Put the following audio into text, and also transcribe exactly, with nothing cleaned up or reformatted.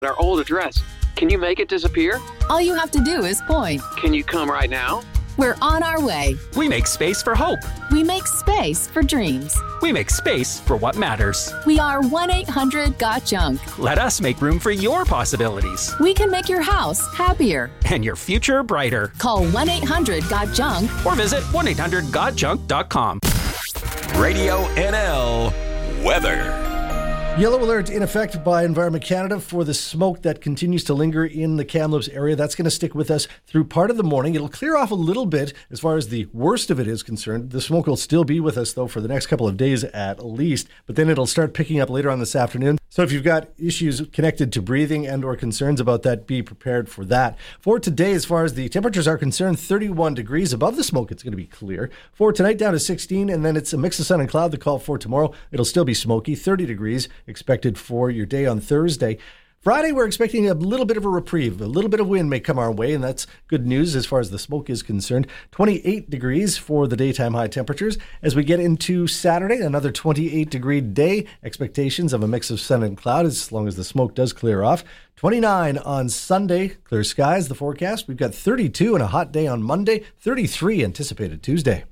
our old address. Can you make it disappear? All you have to do is point. Can you come right now? We're on our way. We make space for hope. We make space for dreams. We make space for what matters. We are one eight hundred got junk. Let us make room for your possibilities. We can make your house happier. And your future brighter. Call one eight hundred got junk. Or visit one eight hundred got junk dot com. Radio N L weather. Yellow alert in effect by Environment Canada for the smoke that continues to linger in the Kamloops area. That's going to stick with us through part of the morning. It'll clear off a little bit as far as the worst of it is concerned. The smoke will still be with us, though, for the next couple of days at least, but then it'll start picking up later on this afternoon. So if you've got issues connected to breathing and or concerns about that, be prepared for that. For today, as far as the temperatures are concerned, thirty-one degrees above the smoke. It's going to be clear. For tonight, down to sixteen, and then it's a mix of sun and cloud. The call for tomorrow, it'll still be smoky, thirty degrees expected for your day on Thursday. Friday, we're expecting a little bit of a reprieve. A little bit of wind may come our way, and that's good news as far as the smoke is concerned. twenty-eight degrees for the daytime high temperatures. As we get into Saturday, another twenty-eight degree day. Expectations of a mix of sun and cloud as long as the smoke does clear off. twenty-nine on Sunday, clear skies, the forecast. We've got thirty-two and a hot day on Monday, thirty-three anticipated Tuesday.